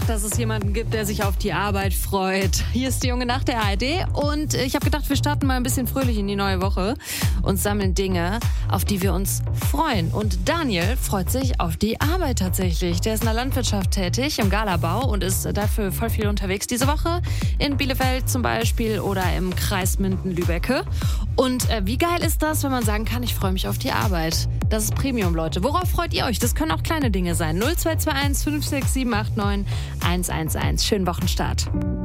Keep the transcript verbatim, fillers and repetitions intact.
dass es jemanden gibt, der sich auf die Arbeit freut. Hier ist die junge Nacht der A R D und ich habe gedacht, wir starten mal ein bisschen fröhlich in die neue Woche und sammeln Dinge, auf die wir uns freuen. Und Daniel freut sich auf die Arbeit tatsächlich. Der ist in der Landwirtschaft tätig, im Galabau und ist dafür voll viel unterwegs diese Woche. In Bielefeld zum Beispiel oder im Kreis Minden-Lübbecke. Und äh, wie geil ist das, wenn man sagen kann, ich freue mich auf die Arbeit? Das ist Premium, Leute. Worauf freut ihr euch? Das können auch kleine Dinge sein. null zwei zwei eins fünf sechs sieben acht neun eins eins eins. Schönen Wochenstart.